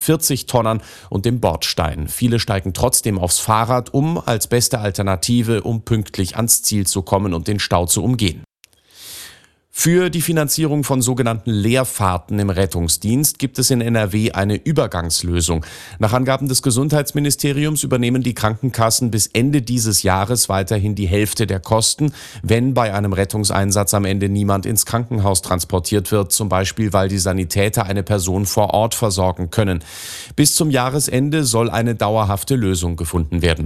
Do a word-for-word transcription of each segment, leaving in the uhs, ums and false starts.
vierzig-Tonnern und dem Bordstein. Viele steigen trotzdem aufs Fahrrad um, als beste Alternative, um pünktlich ans Ziel zu kommen und den Stau zu umgehen. Für die Finanzierung von sogenannten Leerfahrten im Rettungsdienst gibt es in N R W eine Übergangslösung. Nach Angaben des Gesundheitsministeriums übernehmen die Krankenkassen bis Ende dieses Jahres weiterhin die Hälfte der Kosten, wenn bei einem Rettungseinsatz am Ende niemand ins Krankenhaus transportiert wird, zum Beispiel weil die Sanitäter eine Person vor Ort versorgen können. Bis zum Jahresende soll eine dauerhafte Lösung gefunden werden.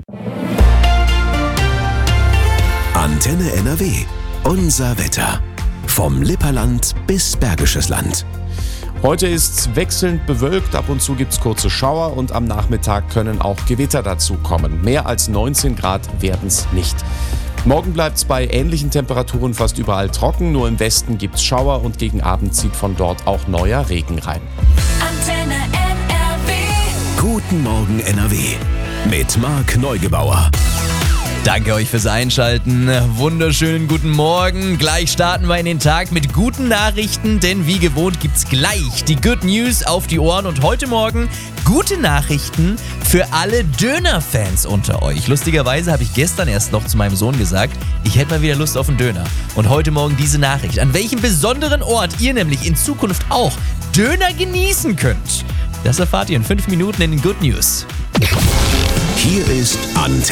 Antenne N R W. Unser Wetter. Vom Lipperland bis Bergisches Land. Heute ist es wechselnd bewölkt, ab und zu gibt es kurze Schauer und am Nachmittag können auch Gewitter dazukommen. Mehr als neunzehn Grad werden es nicht. Morgen bleibt es bei ähnlichen Temperaturen fast überall trocken, nur im Westen gibt es Schauer und gegen Abend zieht von dort auch neuer Regen rein. Antenne N R W. Guten Morgen N R W mit Marc Neugebauer. Danke euch fürs Einschalten. Wunderschönen guten Morgen. Gleich starten wir in den Tag mit guten Nachrichten, denn wie gewohnt gibt's gleich die Good News auf die Ohren und heute Morgen gute Nachrichten für alle Döner-Fans unter euch. Lustigerweise habe ich gestern erst noch zu meinem Sohn gesagt, ich hätte mal wieder Lust auf einen Döner. Und heute Morgen diese Nachricht, an welchem besonderen Ort ihr nämlich in Zukunft auch Döner genießen könnt. Das erfahrt ihr in fünf Minuten in den Good News. Hier ist Antenne.